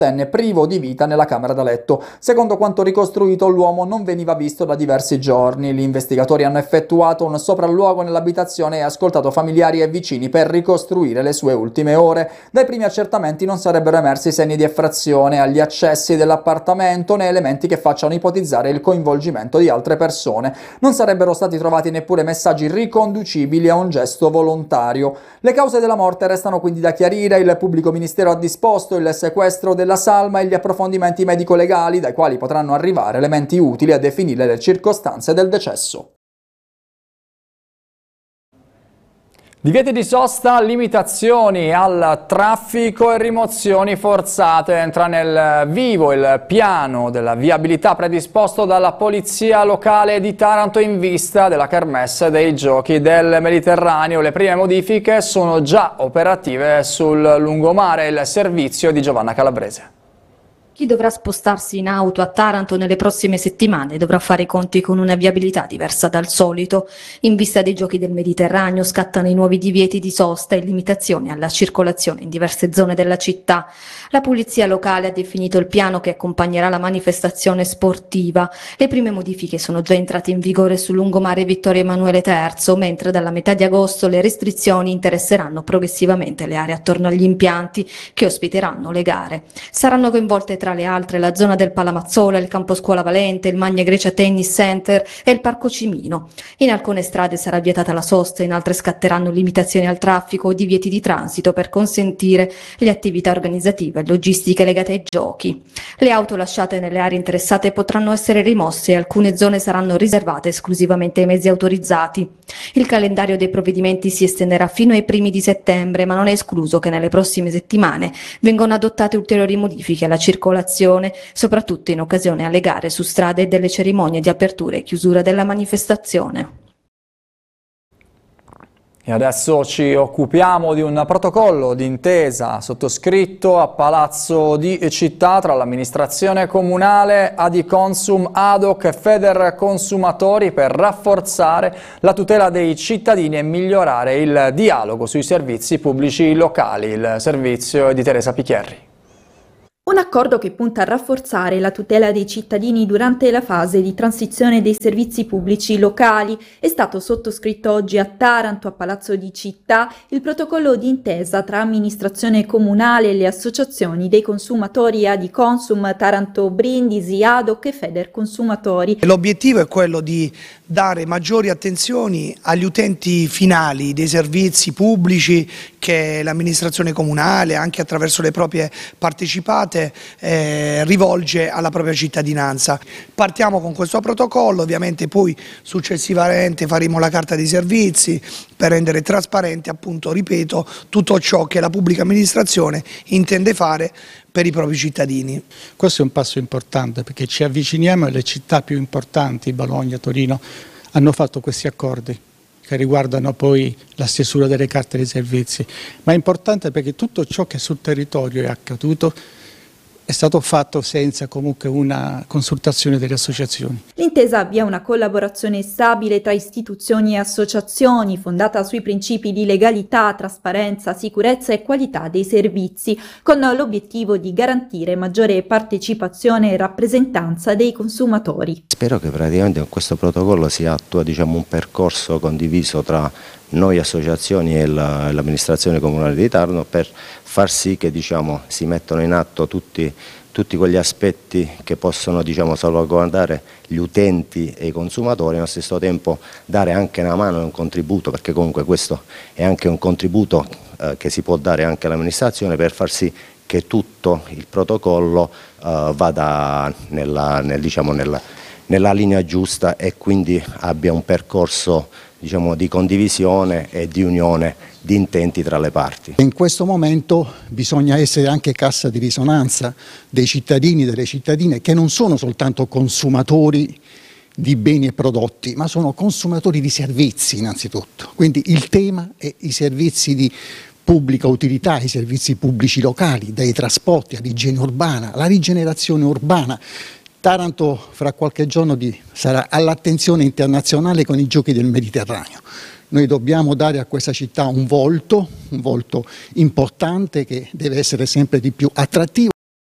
privo di vita nella camera da letto. Secondo quanto ricostruito, l'uomo non veniva visto da diversi giorni. Gli investigatori hanno effettuato un sopralluogo nell'abitazione e ascoltato familiari e vicini per ricostruire le sue ultime ore. Dai primi accertamenti non sarebbero emersi segni di effrazione agli accessi dell'appartamento né elementi che facciano ipotizzare il coinvolgimento di altre persone. Non sarebbero stati trovati neppure messaggi riconducibili a un gesto volontario. Le cause della morte restano quindi da chiarire. Il pubblico ministero ha disposto il sequestro della salma e gli approfondimenti medico-legali, dai quali potranno arrivare elementi utili a definire le circostanze del decesso. Divieti di sosta, limitazioni al traffico e rimozioni forzate. Entra nel vivo il piano della viabilità predisposto dalla Polizia Locale di Taranto in vista della Kermesse dei Giochi del Mediterraneo. Le prime modifiche sono già operative sul lungomare, il servizio di Giovanna Calabrese. Chi dovrà spostarsi in auto a Taranto nelle prossime settimane dovrà fare i conti con una viabilità diversa dal solito. In vista dei Giochi del Mediterraneo scattano i nuovi divieti di sosta e limitazioni alla circolazione in diverse zone della città. La Polizia Locale ha definito il piano che accompagnerà la manifestazione sportiva. Le prime modifiche sono già entrate in vigore sul lungomare Vittorio Emanuele III, mentre dalla metà di agosto le restrizioni interesseranno progressivamente le aree attorno agli impianti che ospiteranno le gare. Saranno coinvolte tra le altre la zona del Palamazzola, il campo scuola Valente, il Magna Grecia Tennis Center e il Parco Cimino. In alcune strade sarà vietata la sosta, in altre scatteranno limitazioni al traffico o divieti di transito per consentire le attività organizzative e logistiche legate ai giochi. Le auto lasciate nelle aree interessate potranno essere rimosse e alcune zone saranno riservate esclusivamente ai mezzi autorizzati. Il calendario dei provvedimenti si estenderà fino ai primi di settembre, ma non è escluso che nelle prossime settimane vengano adottate ulteriori modifiche alla circolazione, soprattutto in occasione alle gare su strade e delle cerimonie di apertura e chiusura della manifestazione. E adesso ci occupiamo di un protocollo d'intesa sottoscritto a Palazzo di Città tra l'amministrazione comunale, Adiconsum, ADOC e Federconsumatori per rafforzare la tutela dei cittadini e migliorare il dialogo sui servizi pubblici locali. Il servizio è di Teresa Picchierri. Un accordo che punta a rafforzare la tutela dei cittadini durante la fase di transizione dei servizi pubblici locali è stato sottoscritto oggi a Taranto, a Palazzo di Città, il protocollo d'intesa tra amministrazione comunale e le associazioni dei consumatori Adiconsum, Taranto Brindisi, ADOC e Federconsumatori. L'obiettivo è quello di dare maggiori attenzioni agli utenti finali dei servizi pubblici che l'amministrazione comunale, anche attraverso le proprie partecipate, rivolge alla propria cittadinanza. Partiamo con questo protocollo, ovviamente poi successivamente faremo la carta dei servizi per rendere trasparente, appunto, ripeto, tutto ciò che la pubblica amministrazione intende fare per i propri cittadini. Questo è un passo importante perché ci avviciniamo alle città più importanti, Bologna, Torino, hanno fatto questi accordi che riguardano poi la stesura delle carte dei servizi, ma è importante perché tutto ciò che sul territorio è accaduto è stato fatto senza comunque una consultazione delle associazioni. L'intesa avvia una collaborazione stabile tra istituzioni e associazioni, fondata sui principi di legalità, trasparenza, sicurezza e qualità dei servizi, con l'obiettivo di garantire maggiore partecipazione e rappresentanza dei consumatori. Spero che praticamente con questo protocollo si attua, un percorso condiviso tra noi associazioni e l'amministrazione comunale di Taranto per far sì che si mettano in atto tutti quegli aspetti che possono salvaguardare gli utenti e i consumatori e allo stesso tempo dare anche una mano e un contributo, perché comunque questo è anche un contributo che si può dare anche all'amministrazione per far sì che tutto il protocollo vada nella linea giusta e quindi abbia un percorso di condivisione e di unione di intenti tra le parti. In questo momento bisogna essere anche cassa di risonanza dei cittadini e delle cittadine che non sono soltanto consumatori di beni e prodotti, ma sono consumatori di servizi innanzitutto. Quindi il tema è i servizi di pubblica utilità, i servizi pubblici locali, dai trasporti all'igiene urbana, alla rigenerazione urbana. Taranto fra qualche giorno sarà all'attenzione internazionale con i Giochi del Mediterraneo. Noi dobbiamo dare a questa città un volto importante che deve essere sempre di più attrattivo.